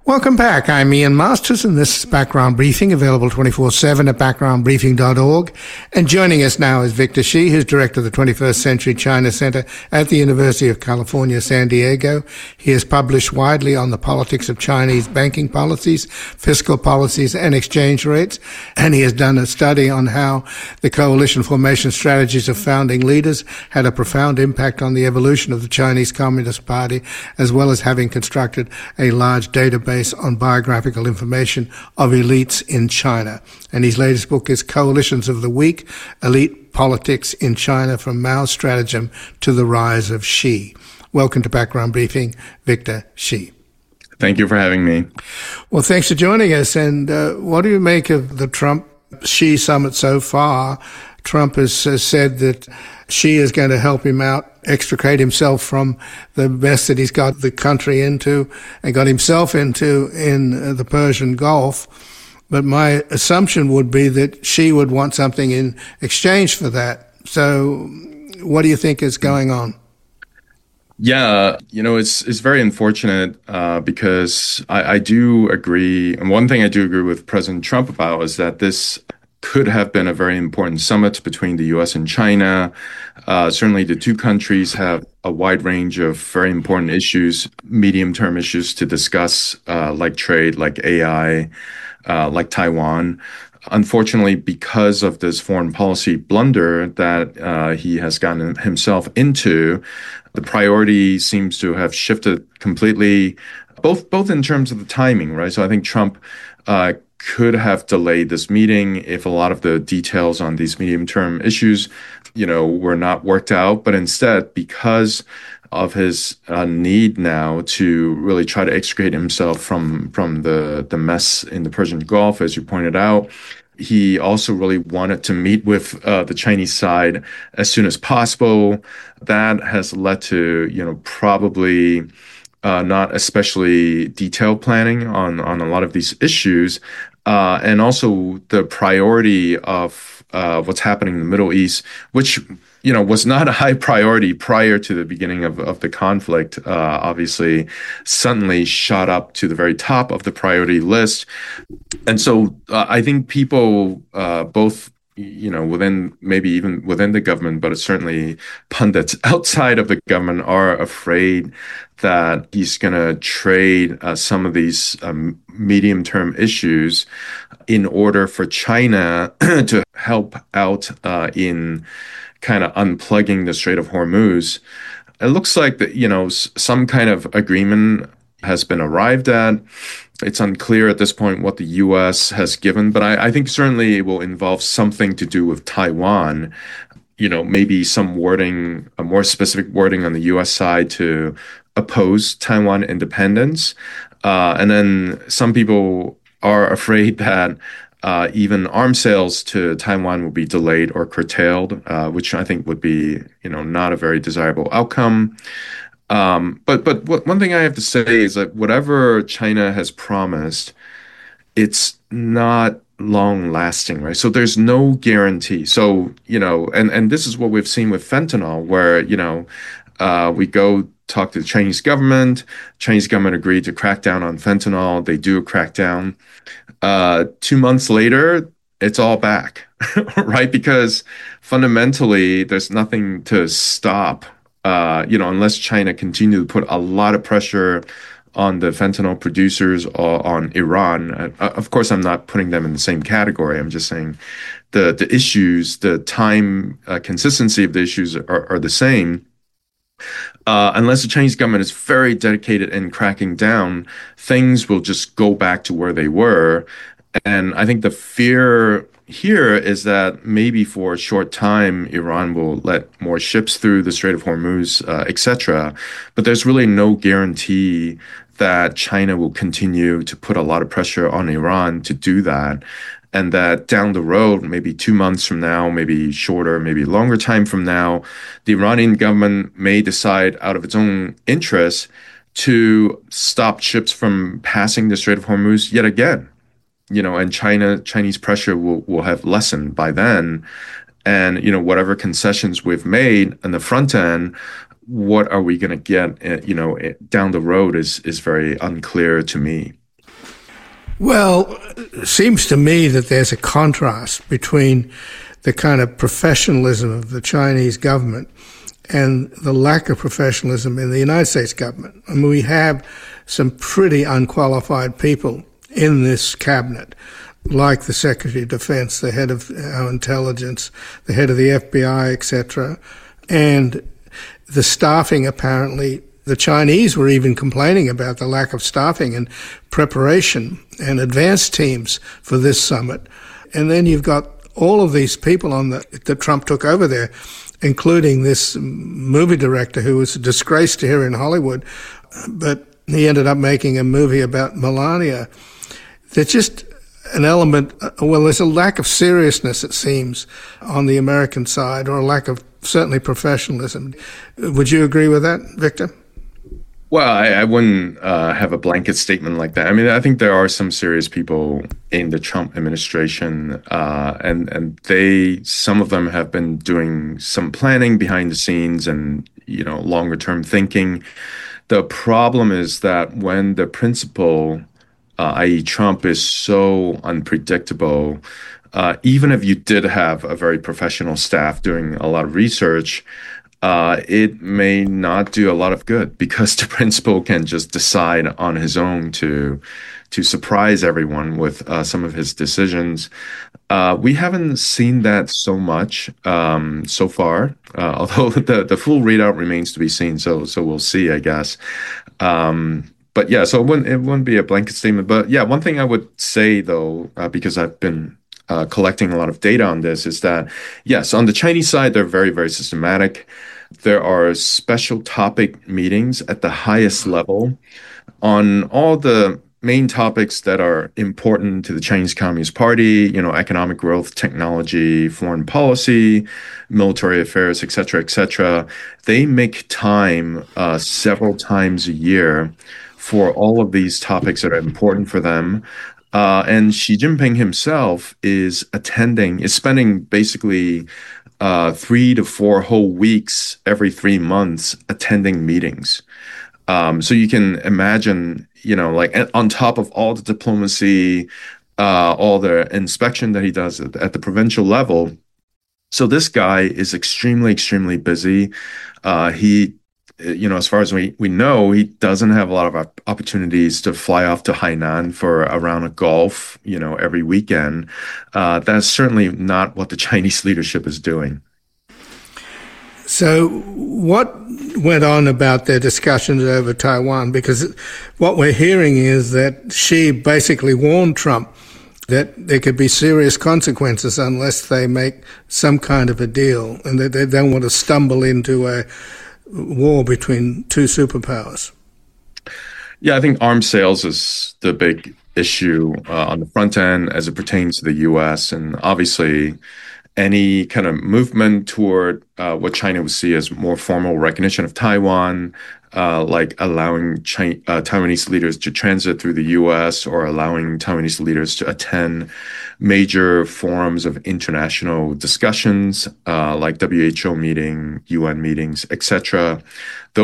Welcome back. I'm Ian Masters, and this is Background Briefing, available 24/7 at backgroundbriefing.org. And joining us now is Victor Shi, who's director of the 21st Century China Center at the University of California, San Diego. He has published widely on the politics of Chinese banking policies, fiscal policies, and exchange rates. And he has done a study on how the coalition formation strategies of founding leaders had a profound impact on the evolution of the Chinese Communist Party, as well as having constructed a large database on biographical information of elites in China. And his latest book is Coalitions of the Weak, Elite Politics in China from Mao's Stratagem to the Rise of Xi. Welcome to Background Briefing, Victor Shi. Thank you for having me. Well, thanks for joining us. And what do you make of the Trump-Xi summit so far? Trump has said that Xi is going to help him out, extricate himself from the mess that he's got the country into and got himself into in the Persian Gulf. But my assumption would be that Xi would want something in exchange for that. So what do you think is going on? Yeah, it's very unfortunate because I do agree. And one thing I do agree with President Trump about is that this could have been a very important summit between the U.S. and China. Certainly, the two countries have a wide range of very important issues, medium-term issues to discuss, like trade, like AI, like Taiwan. Unfortunately, because of this foreign policy blunder that he has gotten himself into, the priority seems to have shifted completely, both in terms of the timing, right? So I think Trump could have delayed this meeting if a lot of the details on these medium-term issues, were not worked out. But instead, because of his need now to really try to extricate himself from the mess in the Persian Gulf, as you pointed out, he also really wanted to meet with the Chinese side as soon as possible. That has led to, probably not especially detailed planning on a lot of these issues. And also the priority of what's happening in the Middle East, which, was not a high priority prior to the beginning of the conflict, obviously suddenly shot up to the very top of the priority list. And so I think people both maybe even within the government, but certainly pundits outside of the government are afraid that he's going to trade some of these medium-term issues in order for China to help out in kind of unplugging the Strait of Hormuz. It looks like that, some kind of agreement has been arrived at. It's unclear at this point what the U.S. has given, but I think certainly it will involve something to do with Taiwan. Maybe some wording, a more specific wording on the U.S. side to oppose Taiwan independence. And then some people are afraid that even arms sales to Taiwan will be delayed or curtailed, which I think would be, not a very desirable outcome. But one thing I have to say is that whatever China has promised, it's not long lasting, right? So there's no guarantee. So, and this is what we've seen with fentanyl, where, we go talk to the Chinese government agreed to crack down on fentanyl. They do a crackdown. 2 months later, it's all back, right? Because fundamentally, there's nothing to stop unless China continue to put a lot of pressure on the fentanyl producers or on Iran. Of course, I'm not putting them in the same category. I'm just saying the issues, the time consistency of the issues are the same. Unless the Chinese government is very dedicated in cracking down, things will just go back to where they were. And I think the fear here is that maybe for a short time, Iran will let more ships through the Strait of Hormuz, etc. But there's really no guarantee that China will continue to put a lot of pressure on Iran to do that. And that down the road, maybe 2 months from now, maybe shorter, maybe longer time from now, the Iranian government may decide out of its own interest to stop ships from passing the Strait of Hormuz yet again. And Chinese pressure will have lessened by then. And, whatever concessions we've made on the front end, what are we going to get, down the road is very unclear to me. Well, it seems to me that there's a contrast between the kind of professionalism of the Chinese government and the lack of professionalism in the United States government. I mean, we have some pretty unqualified people in this cabinet, like the Secretary of Defense, the head of our intelligence, the head of the FBI, etc. And the staffing, apparently, the Chinese were even complaining about the lack of staffing and preparation and advance teams for this summit. And then you've got all of these people that Trump took over there, including this movie director who was a disgrace to here in Hollywood, but he ended up making a movie about Melania. There's just an element, there's a lack of seriousness, it seems, on the American side, or a lack of certainly professionalism. Would you agree with that, Victor? Well, I wouldn't have a blanket statement like that. I mean, I think there are some serious people in the Trump administration, and some of them have been doing some planning behind the scenes and, longer term thinking. The problem is that when the principal, i.e. Trump, is so unpredictable, even if you did have a very professional staff doing a lot of research, it may not do a lot of good because the principal can just decide on his own to surprise everyone with some of his decisions. We haven't seen that so much so far, although the full readout remains to be seen. So we'll see, I guess. But yeah, so it wouldn't be a blanket statement. But yeah, one thing I would say though, because I've been collecting a lot of data on this, is that, yes, on the Chinese side, they're very, very systematic. There are special topic meetings at the highest level on all the main topics that are important to the Chinese Communist Party, economic growth, technology, foreign policy, military affairs, et cetera, et cetera. They make time several times a year for all of these topics that are important for them. And Xi Jinping himself is spending basically 3 to 4 whole weeks every 3 months attending meetings. So you can imagine, like on top of all the diplomacy, all the inspection that he does at the provincial level. So this guy is extremely, extremely busy. As far as we know, he doesn't have a lot of opportunities to fly off to Hainan for a round of golf, every weekend. That's certainly not what the Chinese leadership is doing. So what went on about their discussions over Taiwan? Because what we're hearing is that Xi basically warned Trump that there could be serious consequences unless they make some kind of a deal, and that they don't want to stumble into a war between two superpowers. Yeah, I think arms sales is the big issue on the front end as it pertains to the U.S. And obviously, any kind of movement toward what China would see as more formal recognition of Taiwan, like allowing Taiwanese leaders to transit through the U.S. or allowing Taiwanese leaders to attend major forums of international discussions, like WHO meeting, UN meetings, etc.